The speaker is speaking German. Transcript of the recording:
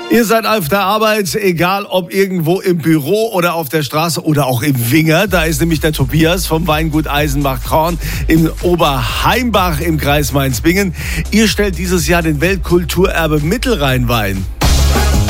Ihr seid auf der Arbeit, egal ob irgendwo im Büro oder auf der Straße oder auch im Winger. Da ist nämlich der Tobias vom Weingut Eisenbach-Korn im Oberheimbach im Kreis Mainz-Bingen. Ihr stellt dieses Jahr den Weltkulturerbe Mittelrheinwein